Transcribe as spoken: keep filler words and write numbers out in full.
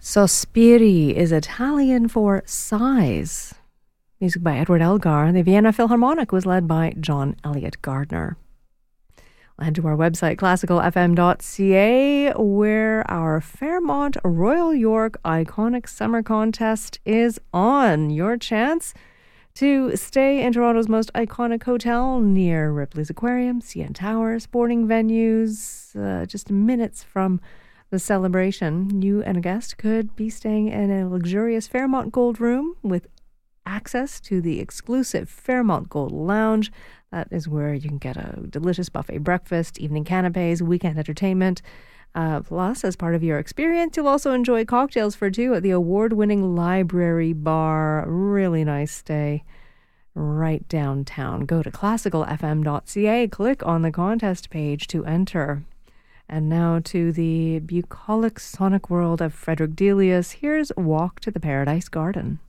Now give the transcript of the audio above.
Sospiri is Italian for sighs. Music by Edward Elgar. The Vienna Philharmonic was led by John Elliott Gardner. We'll head to our website, classical f m dot c a, where our Fairmont Royal York Iconic Summer Contest is on. Your chance to stay in Toronto's most iconic hotel near Ripley's Aquarium, C N Tower, sporting venues, uh, just minutes from the celebration. You and a guest could be staying in a luxurious Fairmont Gold room with access to the exclusive Fairmont Gold Lounge. That is where you can get a delicious buffet breakfast, evening canapes, weekend entertainment. Uh, plus, as part of your experience, you'll also enjoy cocktails for two at the award-winning Library Bar. Really nice stay right downtown. Go to classical f m dot c a, click on the contest page to enter. And now to the bucolic sonic world of Frederick Delius. Here's Walk to the Paradise Garden.